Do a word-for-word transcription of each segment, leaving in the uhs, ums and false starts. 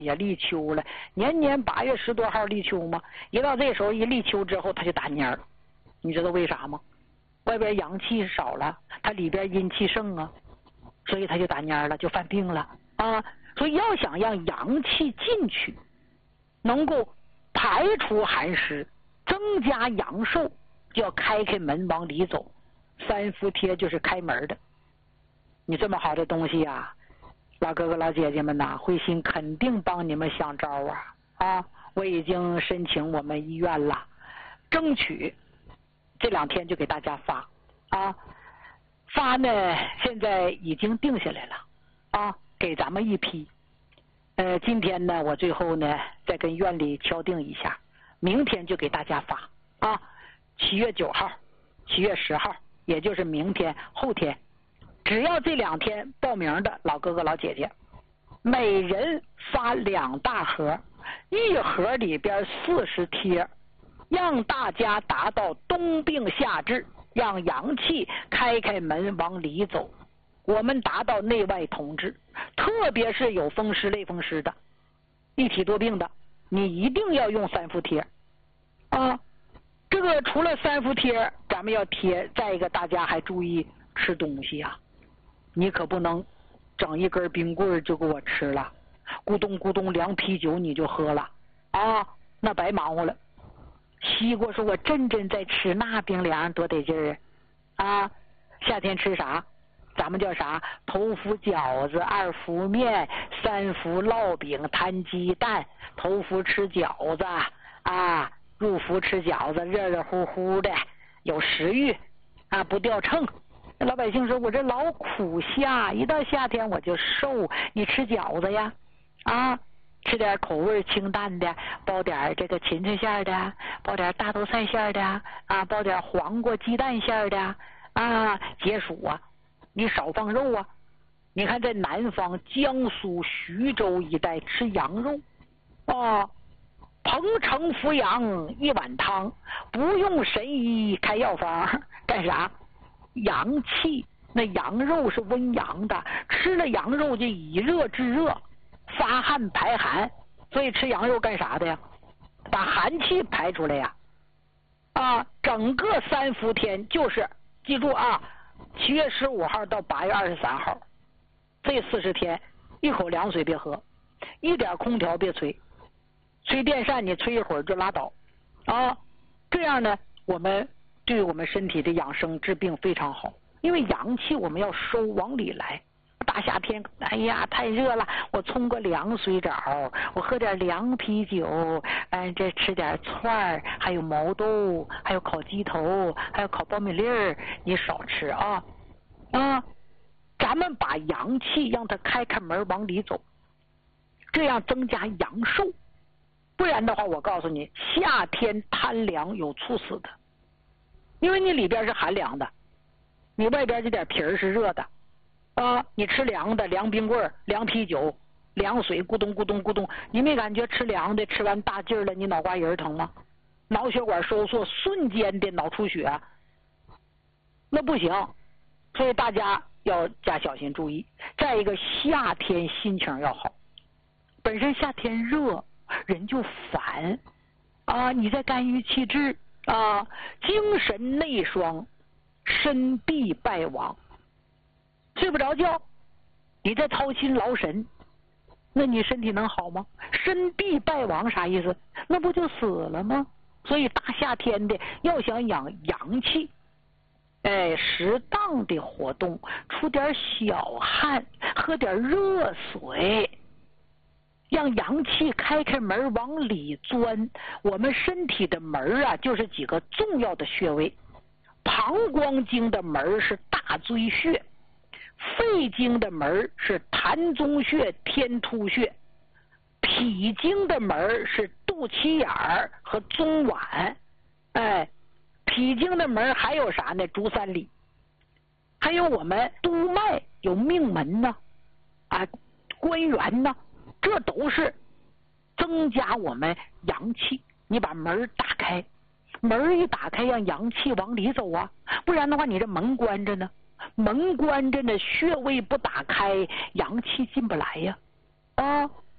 也立秋了，年年八月十多号立秋嘛，一到这时候一立秋之后，他就打蔫儿，你知道为啥吗？外边阳气少了，它里边阴气盛啊，所以他就打蔫儿了，就犯病了啊。所以要想让阳气进去，能够排除寒湿，增加阳寿，就要开开门往里走。三伏贴就是开门的。你这么好的东西啊，老哥哥老姐姐们呐，慧心肯定帮你们想招啊啊！我已经申请我们医院了，争取这两天就给大家发啊。发呢现在已经定下来了啊，给咱们一批。呃，今天呢我最后呢再跟院里敲定一下，明天就给大家发啊。七月九号、七月十号，也就是明天、后天。只要这两天报名的老哥哥老姐姐，每人发两大盒，一盒里边四十贴，让大家达到冬病夏治，让阳气开开门往里走，我们达到内外同治。特别是有风湿类风湿的一体多病的，你一定要用三伏贴啊。这个除了三伏贴咱们要贴，再一个大家还注意吃东西啊，你可不能整一根冰棍就给我吃了，咕咚咕咚凉啤酒你就喝了啊，那白忙活了。西瓜说我真真在吃，那冰凉多得劲儿啊！夏天吃啥？咱们叫啥？头伏饺子，二伏面，三伏烙饼摊鸡蛋，头伏吃饺子啊，入伏吃饺子，热热乎乎的，有食欲啊，不掉秤。老百姓说我这老苦夏，一到夏天我就瘦，你吃饺子呀啊，吃点口味清淡的，包点这个芹菜馅的，包点大豆菜馅的啊，包点黄瓜鸡蛋馅的啊，解暑啊，你少放肉啊。你看在南方江苏徐州一带吃羊肉啊，彭城扶羊一碗汤，不用神医开药方，干啥？阳气，那羊肉是温阳的，吃了羊肉就以热制热，发汗排寒，所以吃羊肉干啥的呀？把寒气排出来呀！啊，整个三伏天就是记住啊，七月十五号到八月二十三号，这四十天一口凉水别喝，一点空调别吹，吹电扇你吹一会儿就拉倒啊，这样呢我们对我们身体的养生治病非常好，因为阳气我们要收往里来。大夏天，哎呀，太热了，我冲个凉水澡，我喝点凉啤酒，哎，这吃点串儿，还有毛豆，还有烤鸡头，还有烤苞米粒儿，你少吃啊啊！咱们把阳气让它开开门往里走，这样增加阳寿。不然的话，我告诉你，夏天贪凉有猝死的。因为你里边是寒凉的，你外边这点皮儿是热的啊，你吃凉的，凉冰棍、凉啤酒、凉水，咕咚咕咚咕咚，你没感觉吃凉的吃完大劲儿了，你脑瓜仁疼吗？脑血管收缩，瞬间的脑出血，那不行。所以大家要加小心注意。再一个，夏天心情要好，本身夏天热，人就烦啊，你在肝郁气滞啊，精神内双，身必败亡，睡不着觉，你在操心劳神，那你身体能好吗？身必败亡啥意思？那不就死了吗？所以大夏天的要想养阳气，哎，适当的活动，出点小汗，喝点热水，让阳气开开门往里钻。我们身体的门啊，就是几个重要的穴位。膀胱经的门是大椎穴，肺经的门是膻中穴、天突穴，脾经的门是肚脐眼儿和中脘。哎，脾经的门还有啥呢？足三里。还有我们督脉有命门呢，啊，关元呢，这都是增加我们阳气。你把门打开，门一打开，让阳气往里走啊，不然的话你这门关着呢，门关着呢，穴位不打开，阳气进不来呀啊！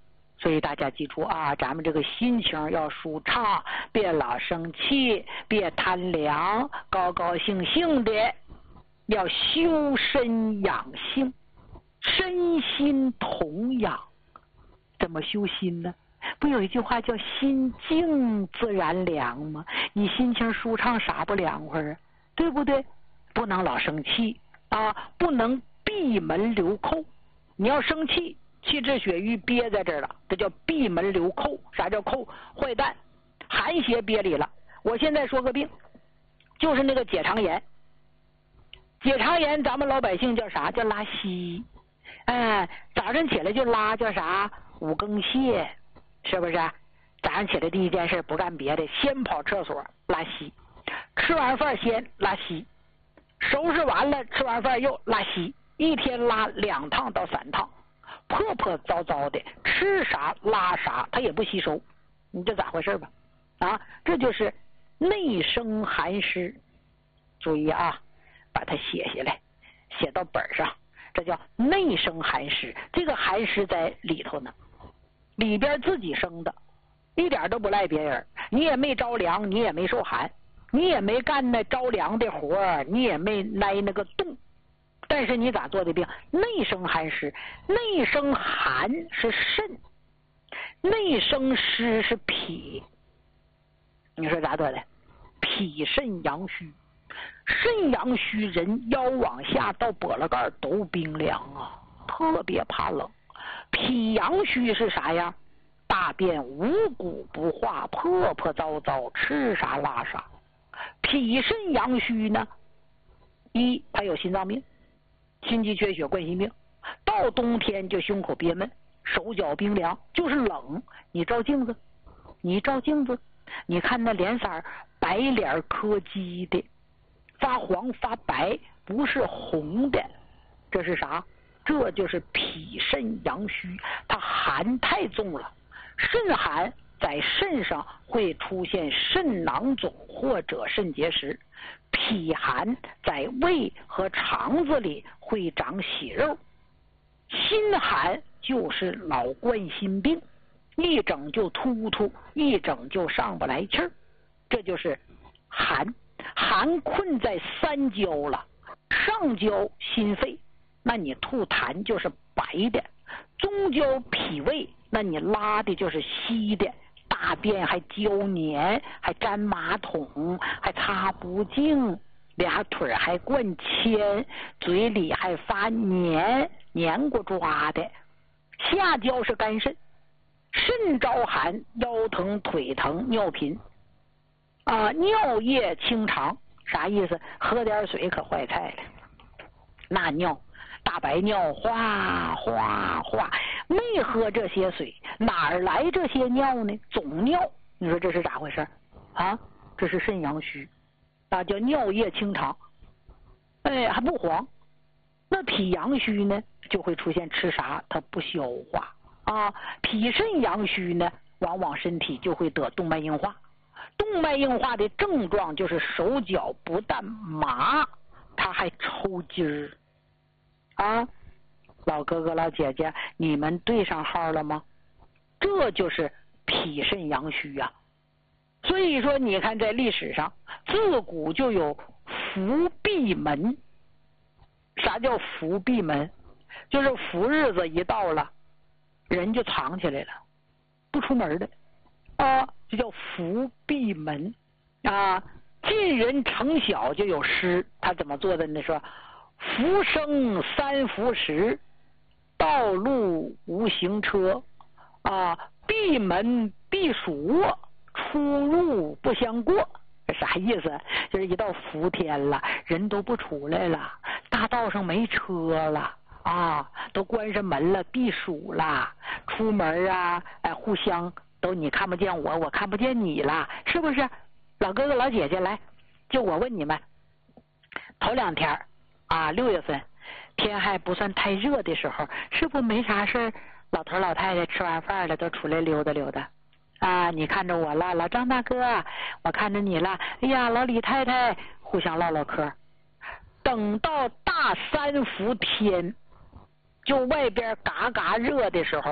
所以大家记住啊，咱们这个心情要舒畅，别老生气，别贪凉，高高兴兴的，要修身养性，身心同养。怎么修心呢？不有一句话叫心静自然凉吗？你心情舒畅，啥不凉快啊？对不对？不能老生气啊，不能闭门留寇。你要生气，气滞血瘀憋在这儿了，这叫闭门留寇。啥叫寇？坏蛋，寒邪憋里了。我现在说个病，就是那个结肠炎。结肠炎咱们老百姓叫啥？叫拉稀。哎，早上起来就拉，叫啥？五更泻，是不是？早上起来第一件事不干别的，先跑厕所拉稀，吃完饭先拉稀，收拾完了吃完饭又拉稀，一天拉两趟到三趟，破破糟糟的，吃啥拉啥，它也不吸收，你这咋回事吧？啊，这就是内生寒湿。注意啊，把它写下来，写到本上，这叫内生寒湿。这个寒湿在里头呢，里边自己生的，一点都不赖别人。你也没着凉，你也没受寒，你也没干那着凉的活，你也没挨那个冻，但是你咋做的病？内生寒湿，内生寒是肾，内生湿是脾。你说咋做的？脾肾阳虚，肾阳虚人腰往下到脖子盖都冰凉啊，特别怕冷。脾阳虚是啥样？大便五谷不化，破破糟糟，吃啥拉啥。脾肾阳虚呢，一他有心脏病，心肌缺血冠心病，到冬天就胸口憋闷，手脚冰凉，就是冷。你照镜子，你照镜子，你看那脸色白脸柯基的，发黄发白，不是红的，这是啥？这就是脾肾阳虚，它寒太重了。肾寒在肾上会出现肾囊肿或者肾结石，脾寒在胃和肠子里会长血肉，心寒就是老冠心病，一整就突突，一整就上不来气儿，这就是寒。寒困在三焦了，上焦心肺，那你吐痰就是白的，中焦脾胃，那你拉的就是稀的，大便还胶黏，还粘马桶，还擦不净，俩腿还灌铅，嘴里还发黏，黏咕抓的。下焦是肝肾，肾着寒，腰疼腿疼，尿频啊，尿液清肠，啥意思？喝点水可坏菜了，那尿大白尿哗哗哗，没喝这些水，哪儿来这些尿呢？总尿，你说这是咋回事啊？这是肾阳虚，啊，叫尿液清肠，哎，还不黄。那脾阳虚呢，就会出现吃啥它不消化啊。脾肾阳虚呢，往往身体就会得动脉硬化。动脉硬化的症状就是手脚不但麻，它还抽筋儿。啊，老哥哥老姐姐，你们对上号了吗？这就是脾肾阳虚啊。所以说你看在历史上自古就有伏闭门。啥叫伏闭门？就是伏日子一到了，人就藏起来了，不出门的啊，这叫伏闭门啊。晋人成晓就有诗，他怎么做的呢？说浮生三伏时，道路无行车啊，闭门闭属卧，出入不相过。这啥意思？就是一到伏天了，人都不出来了，大道上没车了啊，都关上门了，避暑了，出门啊，哎，互相都你看不见我，我看不见你了，是不是？老哥哥老姐姐来，就我问你们，头两天啊，六月份天还不算太热的时候，是不没啥事，老头老太太吃完饭了都出来溜达溜达啊，你看着我了，老张大哥，我看着你了，哎呀，老李太太，互相唠唠嗑。等到大三伏天，就外边嘎嘎热的时候，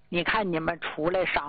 你看你们出来商